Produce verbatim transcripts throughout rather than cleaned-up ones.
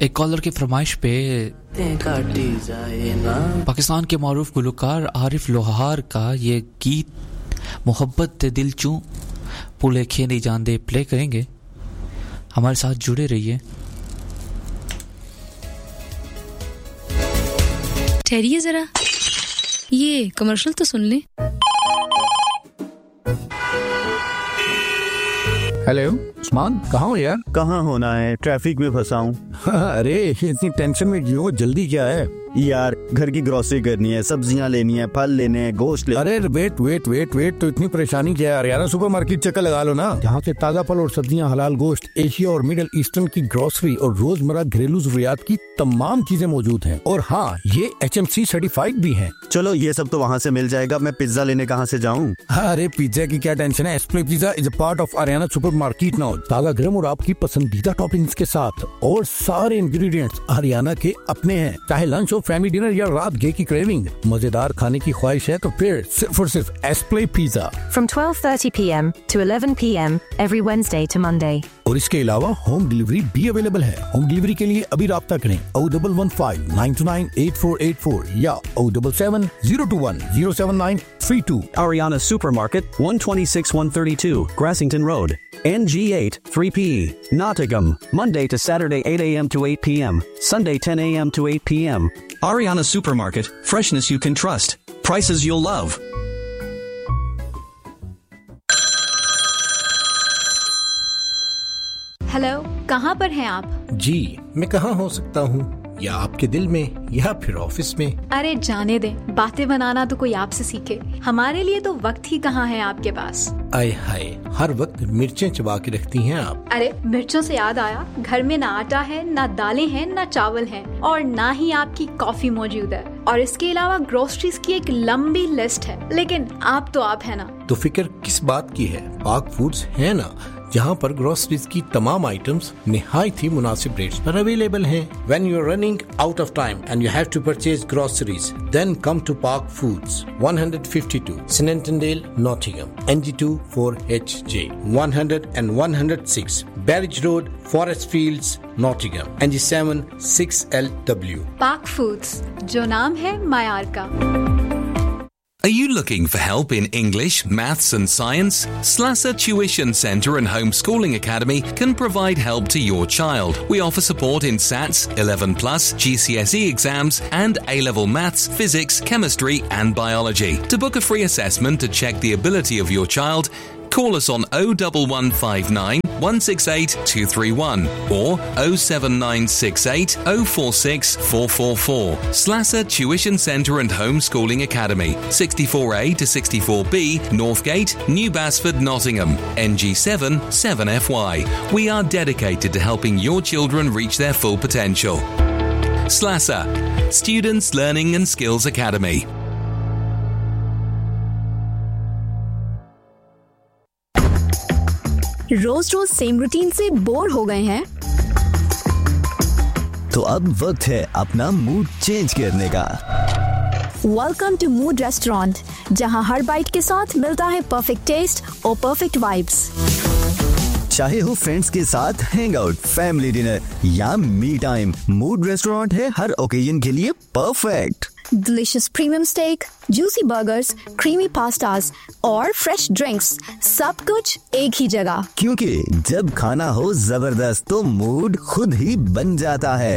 एक कॉलर की फरमाइश पे पाकिस्तान के मारूफ गुलकार आरिफ लोहार का ये गीत मोहब्बत दे दिल चूं पुले खे नहीं जान दे प्ले करेंगे। हमारे साथ जुड़े रहिए। ठहरिए जरा, ये कमर्शियल तो सुन ले। हेलो उस्मान, कहाँ हो यार? कहाँ होना है, ट्रैफिक में फंसा हूँ। अरे इतनी टेंशन में क्यों? जल्दी क्या है यार? घर की ग्रोसरी करनी है, सब्जियाँ लेनी है, फल लेने हैं, गोश्त ले। अरे वेट वेट वेट वेट तो इतनी परेशानी क्या है यार? यार सुपरमार्केट चक्कर लगा लो ना, जहाँ से ताज़ा फल और सब्जियाँ, हलाल गोश्त, एशिया और मिडिल ईस्टर्न की ग्रोसरी और रोजमर्रा घरेलू जरूरियात की तमाम चीजें मौजूद हैं। और हाँ, ये एच एम सी सर्टिफाइड भी हैं। चलो ये सब तो वहाँ से मिल जाएगा, मैं पिज्जा लेने कहाँ से जाऊँ? अरे पिज्जा की क्या टेंशन है, एस्प्ले pizza is a part of Ariana supermarket now. ताज़ा गरम और आपकी पसंदीदा टॉपिंग्स के साथ, और सारे इंग्रेडिएंट्स आरियाना के अपने हैं। चाहे लंच हो, फैमिली डिनर या रात गे की क्रेविंग, मजेदार खाने की ख्वाहिश है तो फिर सिर्फ और सिर्फ एस्प्ले pizza. From twelve thirty p m to eleven p m every Wednesday to Monday. और इसके अलावा होम डिलीवरी भी अवेलेबल है। होम डिलीवरी के लिए अभी राब्ता करें O double one five nine to nine eight four eight four या O double seven zero to one zero seven nine three to. Ariana Supermarket, one twenty-six one thirty-two, Grassington Road, N G eight three P E, Nottingham, Monday to Saturday eight a m to eight p m, Sunday ten a m to eight p m. Ariana Supermarket, freshness you can trust, prices you'll love. Hello, कहाँ पर हैं आप? जी, मैं कहाँ हो सकता हूँ? या आपके दिल में या फिर ऑफिस में? अरे जाने दें, बातें बनाना तो कोई आपसे सीखे। हमारे लिए तो वक्त ही कहाँ है आपके पास। आय हाय, हर वक्त मिर्चें चबा के रखती हैं आप। अरे मिर्चों से याद आया, घर में ना आटा है, ना दालें हैं, ना चावल हैं, और ना ही आपकी कॉफी मौजूद है। और इसके अलावा ग्रोसरीज की एक लंबी लिस्ट है, लेकिन आप तो आप है ना। तो फिक्र किस बात की है? पाक फूड्स है ना, जहाँ पर ग्रोसरीज की तमाम आइटम्स निहायत ही मुनासिब रेट्स पर अवेलेबल हैं। When you are running out of time and you have to purchase groceries, then come to Park Foods, one fifty-two Snentondale, Nottingham, N G two four H J, one hundred and one oh six Barrage Road, Forest Fields, Nottingham, N G seven six L W. Park Foods, जो नाम है मायार का। Are you looking for help in English, maths and science? Slasser Tuition Centre and Homeschooling Academy can provide help to your child. We offer support in S A Ts, eleven plus, G C S E exams and A-level maths, physics, chemistry and biology. To book a free assessment to check the ability of your child, call us on oh one one five nine one six eight two three one or oh seven nine six eight oh four six four four four. Slasser Tuition Centre and Homeschooling Academy, sixty-four A to sixty-four B, Northgate, New Basford, Nottingham, N G seven seven F Y. We are dedicated to helping your children reach their full potential. Slasser, Students Learning and Skills Academy. Rose rose same routine से bore हो गए हैं? तो अब वक्त है अपना mood change करने का। वेलकम टू मूड रेस्टोरेंट, जहां हर बाइट के साथ मिलता है परफेक्ट टेस्ट और परफेक्ट वाइब्स। चाहे हो फ्रेंड्स के साथ हैंग आउट, फैमिली डिनर या मी टाइम, मूड रेस्टोरेंट है हर ओकेजन के लिए perfect. Delicious premium stake, juicy burgers, creamy pastas और फ्रेश ड्रिंक्स, सब कुछ एक ही जगह। क्योंकि जब खाना हो जबरदस्त तो मूड खुद ही बन जाता है।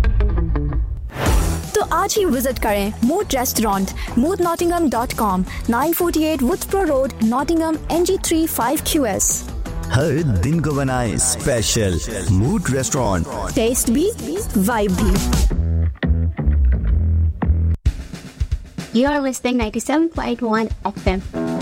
तो आज ही विजिट करें mood restaurant, mood Nottingham dot com, nine forty-eight Woodsboro Road, Nottingham, N G three five Q S। हर दिन को बनाए स्पेशल, मूड रेस्टोरेंट, टेस्ट भी वाइब भी। You are listening ninety-seven point one F M.